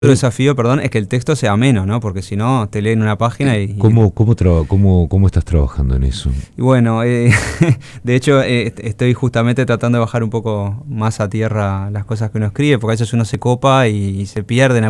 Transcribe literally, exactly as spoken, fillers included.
Otro desafío, perdón, es que el texto sea ameno, ¿no? Porque si no, te leen una página y... ¿Cómo, cómo, traba- cómo, cómo estás trabajando en eso? Y bueno, eh, de hecho eh, estoy justamente tratando de bajar un poco más a tierra las cosas que uno escribe, porque a veces uno se copa y, y se pierde en